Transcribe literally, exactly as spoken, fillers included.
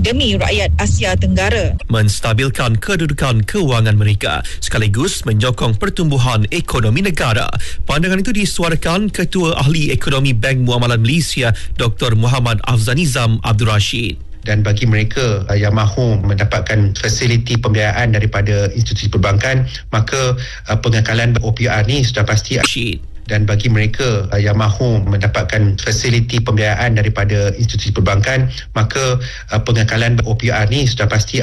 demi rakyat Asia Tenggara. Menstabilkan kedudukan kewangan mereka sekaligus menyokong pertumbuhan ekonomi negara. Pandangan itu disuarakan Ketua Ahli Ekonomi Bank Muamalat Malaysia Doktor Muhammad Afzanizam Abdul Rashid. Dan bagi mereka uh, yang mahu mendapatkan fasiliti pembiayaan daripada institusi perbankan, maka uh, pengekalan O P R ni sudah pasti. Dan bagi mereka uh, yang mahu mendapatkan fasiliti pembiayaan daripada institusi perbankan, maka uh, pengekalan O P R ni sudah pasti